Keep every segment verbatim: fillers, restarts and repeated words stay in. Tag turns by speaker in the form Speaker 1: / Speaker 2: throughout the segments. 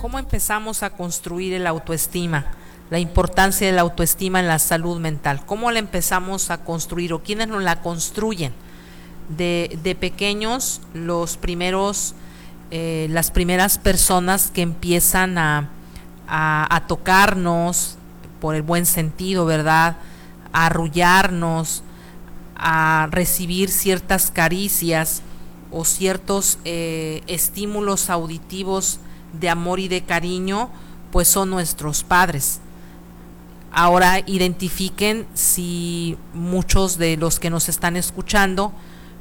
Speaker 1: ¿Cómo empezamos a construir el autoestima? La importancia de la autoestima en la salud mental. ¿Cómo la empezamos a construir o quiénes nos la construyen? De, de pequeños, los primeros, eh, las primeras personas que empiezan a, a, a tocarnos por el buen sentido, ¿verdad? A arrullarnos, a recibir ciertas caricias o ciertos eh, estímulos auditivos de amor y de cariño, pues son nuestros padres. Ahora identifiquen si muchos de los que nos están escuchando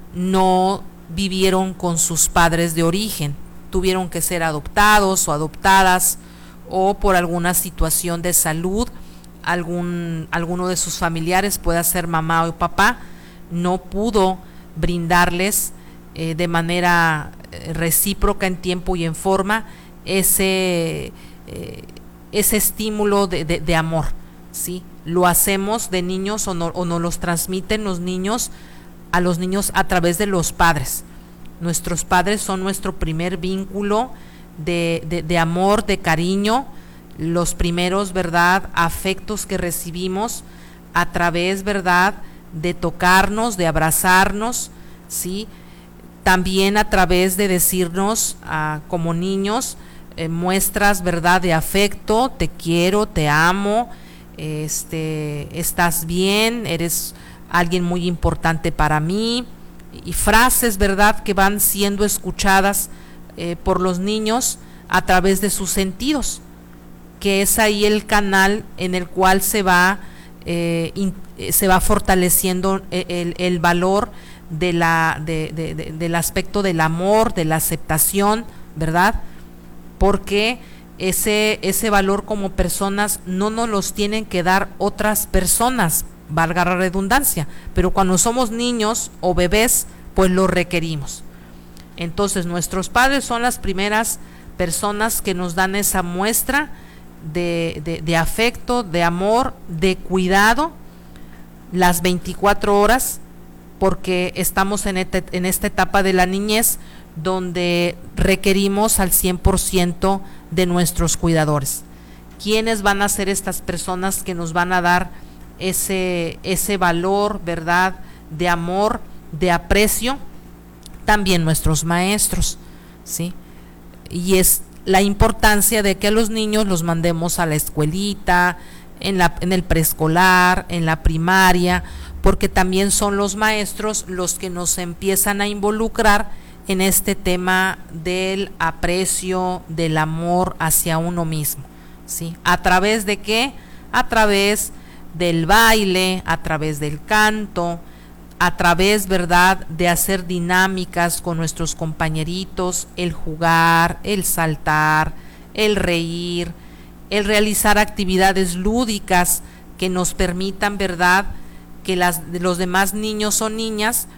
Speaker 1: no vivieron con sus padres de origen, tuvieron que ser adoptados o adoptadas, o por alguna situación de salud, algún, alguno de sus familiares, pueda ser mamá o papá, no pudo brindarles eh, de manera recíproca en tiempo y en forma ese, eh, ese estímulo de, de, de amor, ¿sí? Lo hacemos de niños o, no, o nos los transmiten los niños a los niños a través de los padres. Nuestros padres son nuestro primer vínculo de, de, de amor, de cariño, los primeros, ¿verdad?, afectos que recibimos a través, ¿verdad?, de tocarnos, de abrazarnos, ¿sí? También a través de decirnos uh, como niños eh, muestras, ¿verdad?, de afecto, te quiero, te amo, este, estás bien, eres alguien muy importante para mí, y frases, ¿verdad?, que van siendo escuchadas eh, por los niños a través de sus sentidos, que es ahí el canal en el cual se va eh, in, se va fortaleciendo el, el valor de la de, de, de, del aspecto del amor, de la aceptación, ¿verdad? Porque ese ese valor como personas no nos los tienen que dar otras personas, valga la redundancia, pero cuando somos niños o bebés, pues lo requerimos. Entonces nuestros padres son las primeras personas que nos dan esa muestra de, de, de afecto, de amor, de cuidado, las veinticuatro horas, porque estamos en, este, en esta etapa de la niñez donde requerimos al cien por ciento de nuestros cuidadores. ¿Quiénes van a ser estas personas que nos van a dar ese, ese valor, ¿verdad?, de amor, de aprecio? También nuestros maestros, ¿sí? Y es la importancia de que a los niños los mandemos a la escuelita, en, la, en el preescolar, en la primaria, porque también son los maestros los que nos empiezan a involucrar en este tema del aprecio, del amor hacia uno mismo, ¿sí? ¿A través de qué? A través del baile, a través del canto, a través, ¿verdad?, de hacer dinámicas con nuestros compañeritos, el jugar, el saltar, el reír, el realizar actividades lúdicas que nos permitan, ¿verdad?, que las, los demás niños o niñas